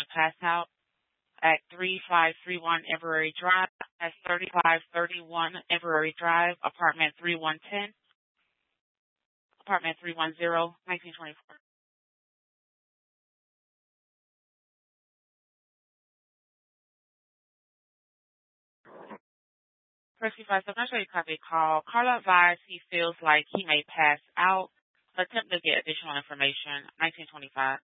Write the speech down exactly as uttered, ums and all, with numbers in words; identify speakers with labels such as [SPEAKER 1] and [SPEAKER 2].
[SPEAKER 1] to pass out at thirty-five thirty-one Embury Drive. That's thirty-five thirty-one Embury Drive, apartment three one zero, apartment three one zero, nineteen twenty-four. First Five, I'm not sure you copy call. Carla advised he feels like he may pass out. Attempt to get additional information. nineteen twenty-five.